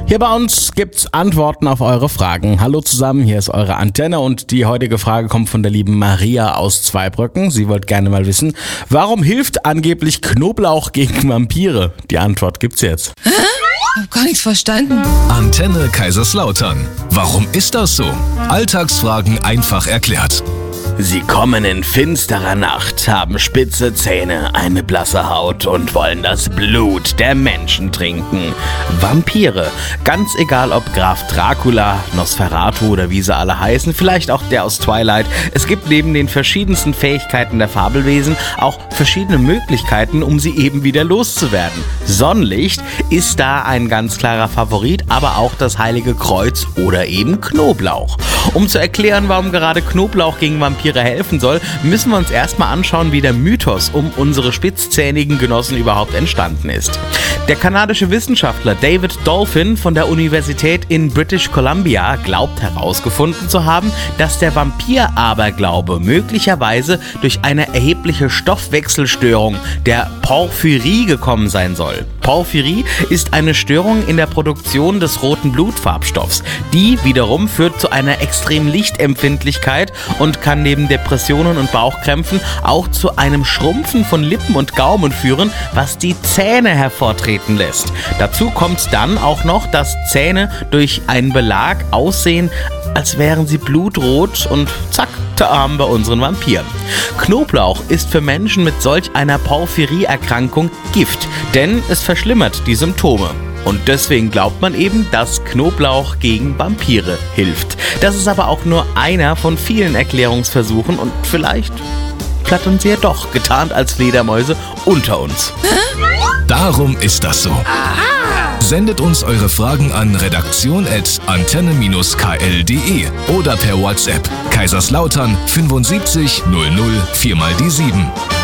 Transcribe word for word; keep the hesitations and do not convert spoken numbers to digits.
Hier bei uns gibt's Antworten auf eure Fragen. Hallo zusammen, hier ist eure Antenne und die heutige Frage kommt von der lieben Maria aus Zweibrücken. Sie wollte gerne mal wissen, warum hilft angeblich Knoblauch gegen Vampire? Die Antwort gibt's jetzt. Hä? Ich hab gar nichts verstanden. Antenne Kaiserslautern. Warum ist das so? Alltagsfragen einfach erklärt. Sie kommen in finsterer Nacht, haben spitze Zähne, eine blasse Haut und wollen das Blut der Menschen trinken. Vampire. Ganz egal ob Graf Dracula, Nosferatu oder wie sie alle heißen, vielleicht auch der aus Twilight. Es gibt neben den verschiedensten Fähigkeiten der Fabelwesen auch verschiedene Möglichkeiten, um sie eben wieder loszuwerden. Sonnenlicht ist da ein ganz klarer Favorit, aber auch das Heilige Kreuz oder eben Knoblauch. Um zu erklären, warum gerade Knoblauch gegen Vampire helfen soll, müssen wir uns erstmal anschauen, wie der Mythos um unsere spitzzähnigen Genossen überhaupt entstanden ist. Der kanadische Wissenschaftler David Dolphin von der Universität in British Columbia glaubt herausgefunden zu haben, dass der Vampir-Aberglaube möglicherweise durch eine erhebliche Stoffwechselstörung, der Porphyrie, gekommen sein soll. Porphyrie ist eine Störung in der Produktion des roten Blutfarbstoffs. Die wiederum führt zu einer extremen Lichtempfindlichkeit und kann neben Depressionen und Bauchkrämpfen auch zu einem Schrumpfen von Lippen und Gaumen führen, was die Zähne hervortreten lässt. Dazu kommt dann auch noch, dass Zähne durch einen Belag aussehen, als wären sie blutrot, und zack, da haben wir unseren Vampir. Knoblauch ist für Menschen mit solch einer Porphyrie-Erkrankung Gift, denn es verschlimmert die Symptome. Und deswegen glaubt man eben, dass Knoblauch gegen Vampire hilft. Das ist aber auch nur einer von vielen Erklärungsversuchen und vielleicht plattern sie ja doch, getarnt als Fledermäuse, unter uns. Darum ist das so. Sendet uns eure Fragen an redaktion at antenne k l punkt d e oder per WhatsApp Kaiserslautern fünfundsiebzig null null vier mal die sieben.